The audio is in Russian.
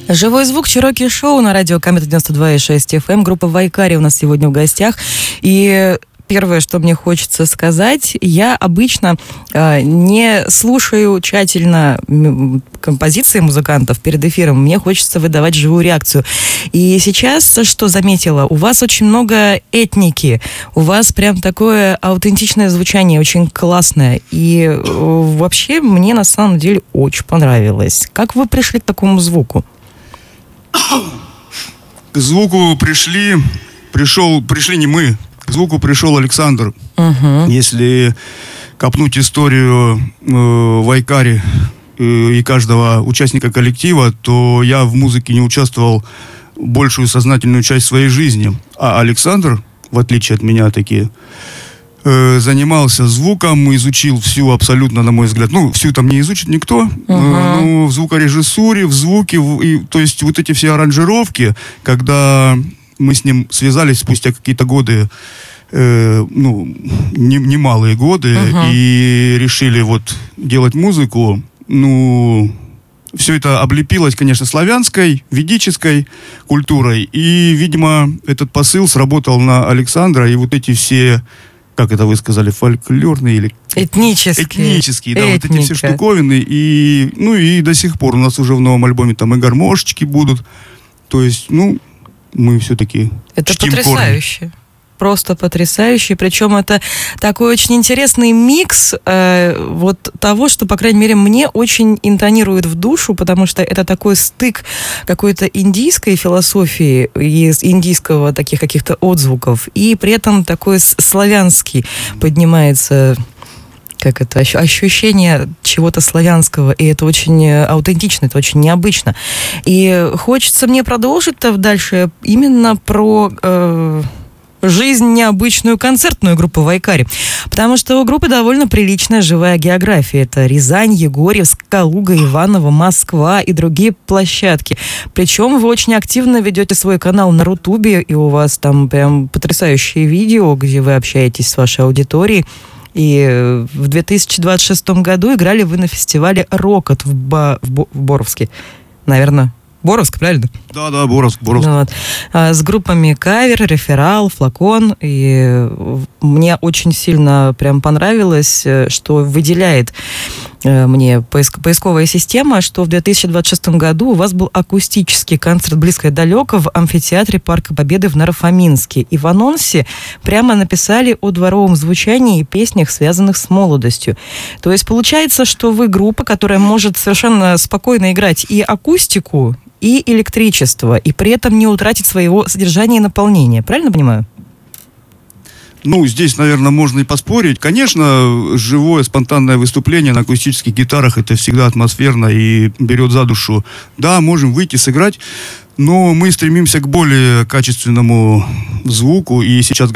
Живой звук, Чироки Шоу на радио Комета 92,6 FM. Группа Вайкари у нас сегодня в гостях. И первое, что мне хочется сказать, я обычно не слушаю тщательно композиции музыкантов перед эфиром. Мне хочется выдавать живую реакцию. И сейчас, что заметила, у вас очень много этники. У вас прям такое аутентичное звучание, очень классное. И вообще мне на самом деле очень понравилось. Как вы пришли к такому звуку? К звуку пришли не мы. К звуку пришел Александр. Если копнуть историю Вайкари и каждого участника коллектива, то я в музыке не участвовал большую сознательную часть своей жизни. А Александр, в отличие от меня такие, занимался звуком, изучил всю абсолютно, на мой взгляд, всю там не изучит никто, но в звукорежиссуре, в звуке, то есть вот эти все аранжировки, когда мы с ним связались спустя какие-то годы, немалые годы, и решили вот делать музыку, все это облепилось, конечно, славянской, ведической культурой, и, видимо, этот посыл сработал на Александра, и вот эти все, как это вы сказали, фольклорные или... Этнические, да, вот эти все штуковины, и до сих пор у нас уже в новом альбоме там и гармошечки будут, то есть, мы все-таки это чтим потрясающе. корни. Просто потрясающий. Причем это такой очень интересный микс вот того, что, по крайней мере, мне очень интонирует в душу, потому что это такой стык какой-то индийской философии и индийского таких каких-то отзвуков, и при этом такой славянский поднимается... как это, ощущение чего-то славянского, и это очень аутентично, это очень необычно. И хочется мне продолжить-то дальше именно про жизнь необычную концертную группы Вайкари, потому что у группы довольно приличная живая география. Это Рязань, Егорьевск, Калуга, Иваново, Москва и другие площадки. Причем вы очень активно ведете свой канал на Рутубе, и у вас там прям потрясающие видео, где вы общаетесь с вашей аудиторией. И в 2026 году играли вы на фестивале «Рокот» в Боровске. Наверное, Боровск, правильно? Да, Боровск. Вот. С группами «Кавер», «Реферал», «Флакон». И мне очень сильно прям понравилось, что выделяет мне поисковая система, что в 2026 году у вас был акустический концерт «Близко и далеко» в амфитеатре Парка Победы в Наро-Фоминске. И в анонсе прямо написали о дворовом звучании и песнях, связанных с молодостью. То есть получается, что вы группа, которая может совершенно спокойно играть и акустику, и электричество, и при этом не утратить своего содержания и наполнения. Правильно понимаю? Здесь, наверное, можно и поспорить. Конечно, живое, спонтанное выступление на акустических гитарах — это всегда атмосферно и берет за душу. Да, можем выйти, сыграть, но мы стремимся к более качественному звуку, и сейчас